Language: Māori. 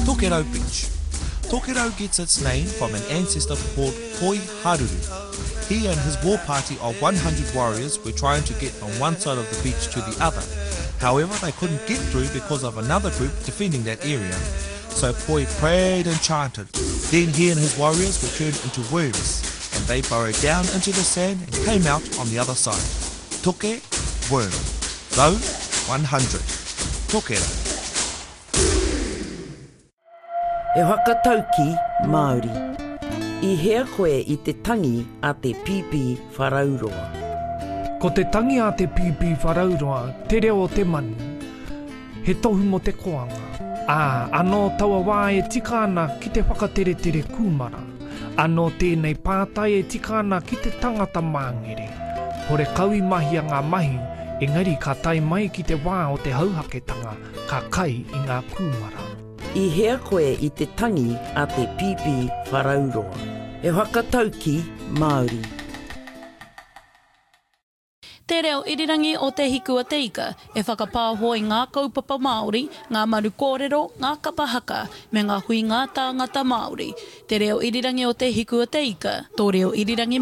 Tokerau Beach. Tokerau gets its name from an ancestor called Poi Haruru. He and his war party of 100 warriors were trying to get from one side of the beach to the other. However, they couldn't get through because of another group defending that area. So Poi prayed and chanted. Then he and his warriors were turned into worms, and they burrowed down into the sand and came out on the other side. Toke, worm. Rau, 100. Tokera. E whakatauki Māori. I hea koe i te tangi a te pipi wharauroa. Ko te tangi a te pipi wharauroa, te reo te manu. He tohu mo te koanga. Anō taua wā e tika ana ki te whakatere kūmara. Anō tēnei pātai e tika ana ki te tangata māngere. Hore kaui mahi a ngā mahi, engari ka tai mai ki te wā o te hauhaketanga, ka kai i ngā kūmara. I hea koe i te tangi a te pipi wharauroa. E whakatauki Māori. Te reo irirangi o te hikua te ika, e whakapāhoi ngā kaupapa Māori, ngā maru kōrero, ngā kapahaka, me ngā hui ngā tāngata Māori. Te reo irirangi o te hikua te ika, tō reo irirangi